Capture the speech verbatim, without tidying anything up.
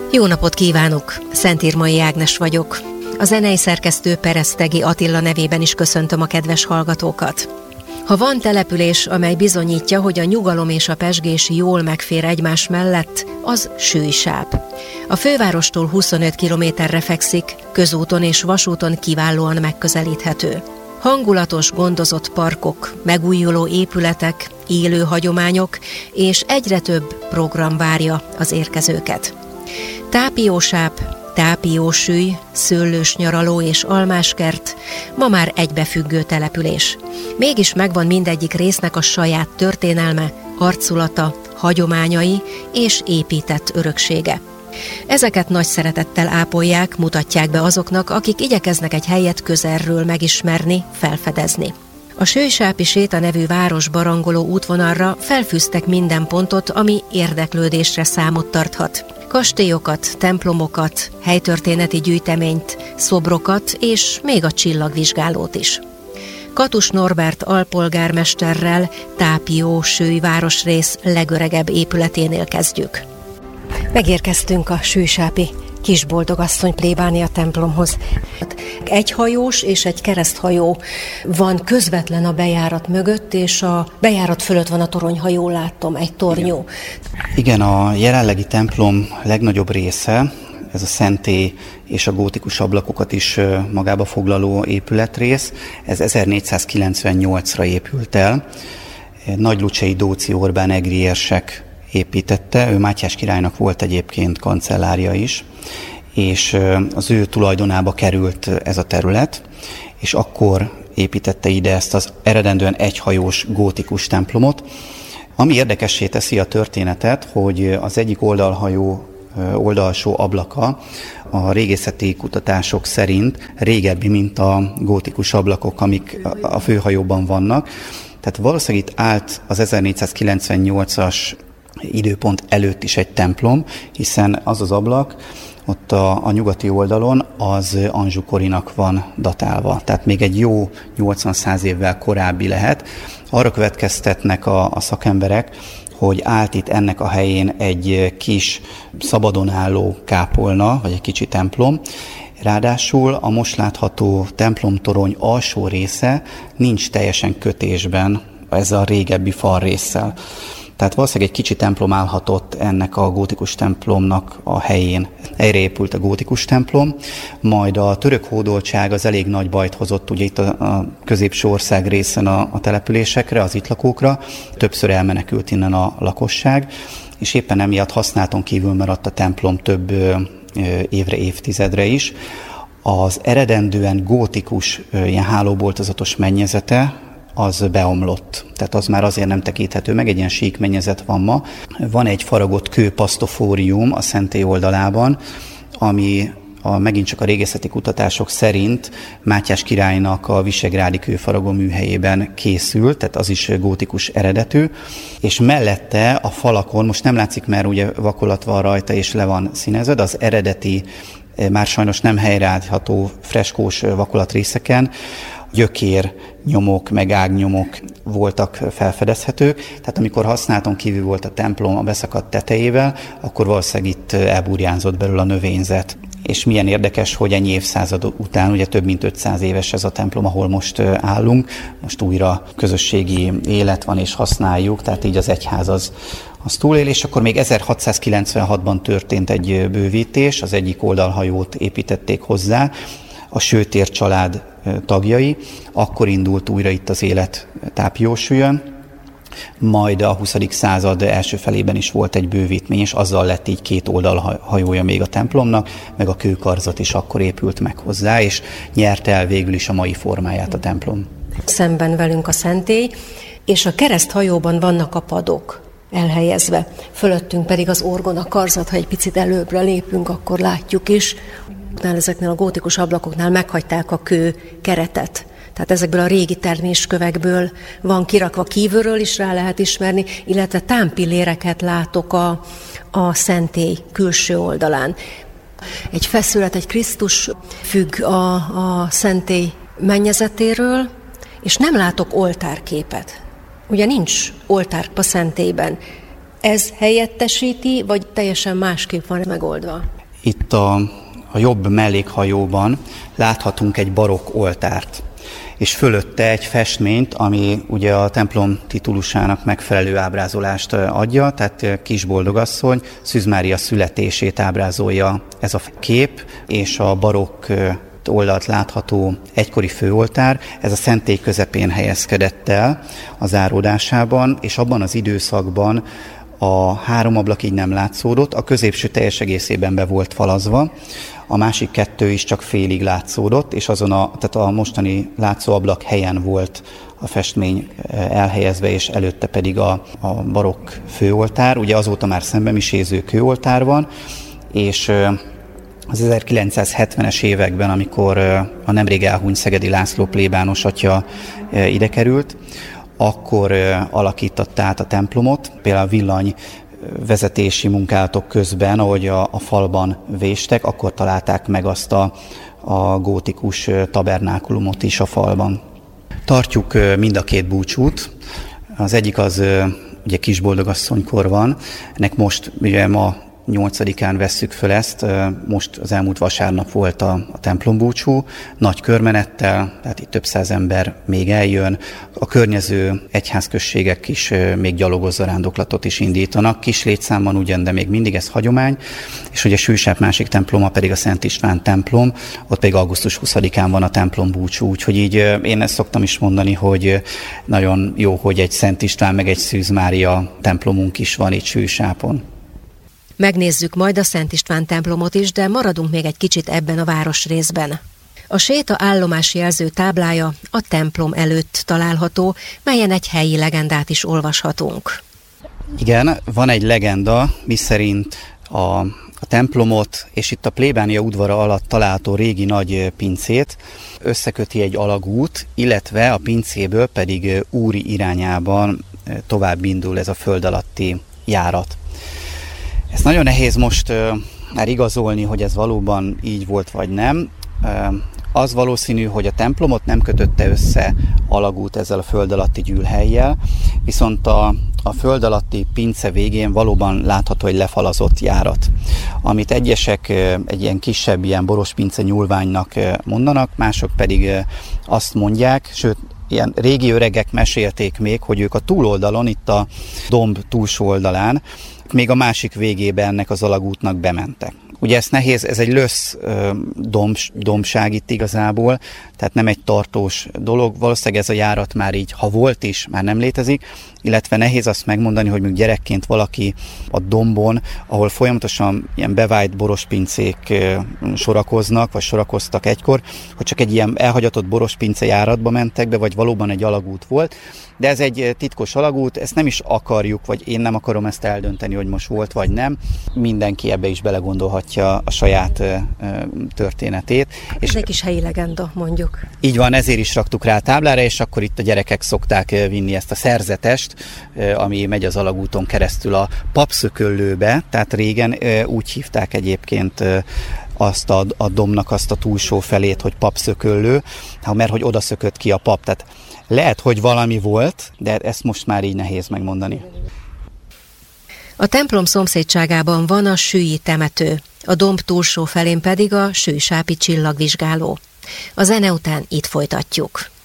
Jó napot kívánok! Szentírmai Ágnes vagyok. A zenei szerkesztő Peresztegi Attila nevében is köszöntöm a kedves hallgatókat. Ha van település, amely bizonyítja, hogy a nyugalom és a pezsgés jól megfér egymás mellett, az Sülysáp. A fővárostól huszonöt kilométerre fekszik, közúton és vasúton kiválóan megközelíthető. Hangulatos, gondozott parkok, megújuló épületek, élő hagyományok és egyre több program várja az érkezőket. Tápiósáp, Tápiósüly, szőlős nyaraló és almáskert, ma már egybefüggő település. Mégis megvan mindegyik résznek a saját történelme, arculata, hagyományai és épített öröksége. Ezeket nagy szeretettel ápolják, mutatják be azoknak, akik igyekeznek egy helyet közelről megismerni, felfedezni. A Sülysápi Séta nevű város barangoló útvonalra felfűztek minden pontot, ami érdeklődésre számot tarthat. Kastélyokat, templomokat, helytörténeti gyűjteményt, szobrokat és még a csillagvizsgálót is. Katus Norbert alpolgármesterrel Tápiósüly városrész legöregebb épületénél kezdjük. Megérkeztünk a Sülysápi Kisboldogasszony plébánia templomhoz. Egy hajós és egy kereszthajó van közvetlen a bejárat mögött, és a bejárat fölött van a torony, ha jól látom, egy tornyó. Igen, a jelenlegi templom legnagyobb része, ez a szentély és a gótikus ablakokat is magába foglaló épületrész, ez ezernégyszázkilencvennyolcra épült el. Nagylucsei Dóczy Orbán egri érsek építette, ő Mátyás királynak volt egyébként kancellárja is, és az ő tulajdonába került ez a terület, és akkor építette ide ezt az eredendően egyhajós gótikus templomot. Ami érdekessé teszi a történetet, hogy az egyik oldalhajó oldalsó ablaka a régészeti kutatások szerint régebbi, mint a gótikus ablakok, amik a főhajóban vannak. Tehát valószínűleg itt állt az ezernégyszázkilencvennyolcas időpont előtt is egy templom, hiszen az az ablak ott a, a nyugati oldalon az Anjou korinak van datálva. Tehát még egy jó nyolcvan-száz évvel korábbi lehet. Arra következtetnek a, a szakemberek, hogy állt itt ennek a helyén egy kis szabadon álló kápolna, vagy egy kicsi templom. Ráadásul a most látható templomtorony alsó része nincs teljesen kötésben ezzel a régebbi falrésszel. Tehát valószínűleg egy kicsi templom állhatott ennek a gótikus templomnak a helyén. Erre épült a gótikus templom, majd a török hódoltság az elég nagy bajt hozott ugye itt a, a középső ország részen a, a településekre, az itt lakókra. Többször elmenekült innen a lakosság, és éppen emiatt használaton kívül maradt a templom több ö, évre, évtizedre is. Az eredendően gótikus ö, ilyen hálóboltozatos mennyezete, az beomlott. Tehát az már azért nem tekinthető meg, egy ilyen sík mennyezet van ma. Van egy faragott kőpasztofórium a szentély oldalában, ami a, megint csak a régészeti kutatások szerint Mátyás királynak a visegrádi kőfaragó műhelyében készült, tehát az is gótikus eredetű, és mellette a falakon, most nem látszik, mert ugye vakolat van rajta és le van színezve, de az eredeti, már sajnos nem helyreállítható freskós vakolatrészeken gyökér nyomok, meg ágnyomok voltak felfedezhetők. Tehát amikor használaton kívül volt a templom a beszakadt tetejével, akkor valószínűleg itt elburjánzott belőle a növényzet. És milyen érdekes, hogy ennyi évszázad után, ugye több mint ötszáz éves ez a templom, ahol most állunk, most újra közösségi élet van és használjuk, tehát így az egyház az, az túlél, és akkor még ezerhatszázkilencvenhatban történt egy bővítés, az egyik oldalhajót építették hozzá, a Sőtér család tagjai, akkor indult újra itt az élet Tápiósülyön, majd a huszadik század első felében is volt egy bővítmény, és azzal lett így két oldalhajója még a templomnak, meg a kőkarzat is akkor épült meg hozzá, és nyerte el végül is a mai formáját a templom. Szemben velünk a szentély, és a kereszthajóban vannak a padok elhelyezve, fölöttünk pedig az orgona karzat, ha egy picit előbbre lépünk, akkor látjuk is. Ezeknél a gótikus ablakoknál meghagyták a kő keretet. Tehát ezekből a régi terméskövekből van kirakva, kívülről is rá lehet ismerni, illetve támpilléreket látok a, a szentély külső oldalán. Egy feszület, egy Krisztus függ a, a szentély mennyezetéről, és nem látok oltárképet. Ugye nincs oltár a szentélyben. Ez helyettesíti, vagy teljesen másképp van megoldva? Itt a, a jobb mellékhajóban láthatunk egy barokk oltárt, és fölötte egy festményt, ami ugye a templom titulusának megfelelő ábrázolást adja, tehát Kisboldogasszony Szűz Mária születését ábrázolja ez a kép, és a barokk oldalt látható egykori főoltár, ez a szentély közepén helyezkedett el a záródásában, és abban az időszakban a három ablak így nem látszódott, a középső teljes egészében be volt falazva, a másik kettő is csak félig látszódott, és azon a, tehát a mostani látszóablak helyen volt a festmény elhelyezve, és előtte pedig a, a barokk főoltár. Ugye azóta már szembemiséző kőoltár van, és az ezerkilencszázhetvenes években, amikor a nemrég elhunyt Szegedi László plébános atya ide került, akkor alakította át a templomot, például a villany vezetési munkálatok közben, ahogy a, a falban véstek, akkor találták meg azt a, a gótikus tabernákulumot is a falban. Tartjuk mind a két búcsút. Az egyik az ugye Kisboldogasszonykor van, ennek most ugye ma nyolcadikán vesszük föl ezt, most az elmúlt vasárnap volt a, a templombúcsú, nagy körmenettel, tehát itt több száz ember még eljön, a környező egyházközségek is még gyalogos zarándoklatot is indítanak, kis létszámban ugyan, de még mindig ez hagyomány, és ugye Sűsáp másik temploma pedig a Szent István templom, ott pedig augusztus huszadikán van a templombúcsú, úgyhogy így én ezt szoktam is mondani, hogy nagyon jó, hogy egy Szent István meg egy Szűz Mária templomunk is van itt Sűsápon. Megnézzük majd a Szent István templomot is, de maradunk még egy kicsit ebben a városrészben. A séta állomásjelző táblája a templom előtt található, melyen egy helyi legendát is olvashatunk. Igen, van egy legenda, miszerint a, a templomot és itt a plébánia udvara alatt található régi nagy pincét összeköti egy alagút, illetve a pincéből pedig Úri irányában tovább indul ez a föld alatti járat. Ez nagyon nehéz most uh, már igazolni, hogy ez valóban így volt vagy nem. Uh, az valószínű, hogy a templomot nem kötötte össze alagút ezzel a föld alatti gyűlhellyel, viszont a, a föld alatti pince végén valóban látható egy lefalazott járat, amit egyesek uh, egy ilyen kisebb, ilyen boros pince nyúlványnak uh, mondanak, mások pedig uh, azt mondják, sőt, ilyen régi öregek mesélték még, hogy ők a túloldalon, itt a domb túlsó oldalán, még a másik végébe ennek az alagútnak bementek. Ugye ez nehéz, ez egy lösz domb, dombság itt igazából, tehát nem egy tartós dolog. Valószínűleg ez a járat már így, ha volt is, már nem létezik, illetve nehéz azt megmondani, hogy még gyerekként valaki a dombon, ahol folyamatosan ilyen bevált borospincék sorakoznak, vagy sorakoztak egykor, hogy csak egy ilyen elhagyatott borospince járatba mentek be, vagy valóban egy alagút volt. De ez egy titkos alagút, ezt nem is akarjuk, vagy én nem akarom ezt eldönteni, hogy most volt vagy nem. Mindenki ebbe is belegondolhatja a saját történetét. Ez és egy kis helyi legenda, mondjuk. Így van, ezért is raktuk rá a táblára, és akkor itt a gyerekek szokták vinni ezt a szerzetest, ami megy az alagúton keresztül a Papszököllőbe, tehát régen úgy hívták egyébként azt a, a dombnak azt a túlsó felét, hogy Papszököllő, mert hogy oda szökött ki a pap, tehát lehet, hogy valami volt, de ezt most már így nehéz megmondani. A templom szomszédságában van a sülyi temető, a domb túlsó felén pedig a sűsápi csillagvizsgáló. A zene után itt folytatjuk.